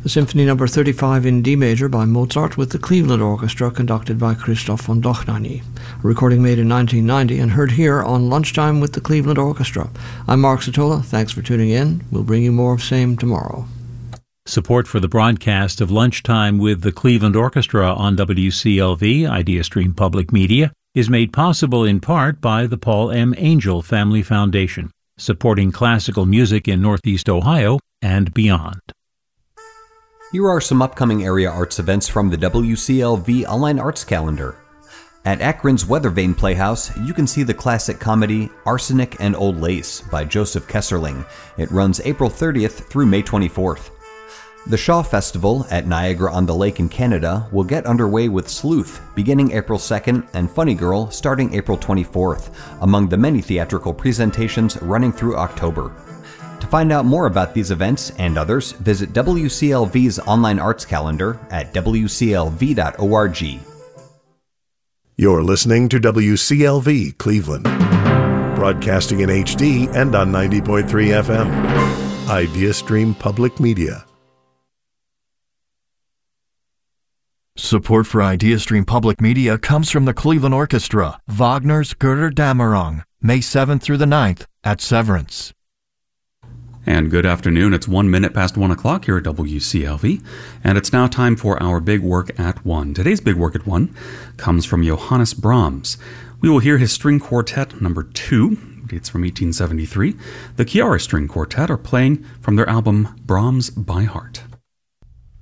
The Symphony No. 35 in D major by Mozart with the Cleveland Orchestra conducted by Christoph von Dohnanyi. A recording made in 1990 and heard here on Lunchtime with the Cleveland Orchestra. I'm Mark Satola. Thanks for tuning in. We'll bring you more of same tomorrow. Support for the broadcast of Lunchtime with the Cleveland Orchestra on WCLV, IdeaStream Public Media, is made possible in part by the Paul M. Angel Family Foundation, supporting classical music in Northeast Ohio and beyond. Here are some upcoming area arts events from the WCLV Online Arts Calendar. At Akron's Weathervane Playhouse, you can see the classic comedy Arsenic and Old Lace by Joseph Kesserling. It runs April 30th through May 24th. The Shaw Festival at Niagara-on-the-Lake in Canada will get underway with Sleuth beginning April 2nd and Funny Girl starting April 24th, among the many theatrical presentations running through October. To find out more about these events and others, visit WCLV's online arts calendar at wclv.org. You're listening to WCLV Cleveland, broadcasting in HD and on 90.3 FM. IdeaStream Public Media. Support for IdeaStream Public Media comes from the Cleveland Orchestra, Wagner's Götterdämmerung, May 7th through the 9th at Severance. And good afternoon. It's 1 minute past 1 o'clock here at WCLV, and it's now time for our Big Work at 1. Today's Big Work at 1 comes from Johannes Brahms. We will hear his String Quartet No. 2, dates from 1873. The Chiara String Quartet are playing from their album Brahms by Heart.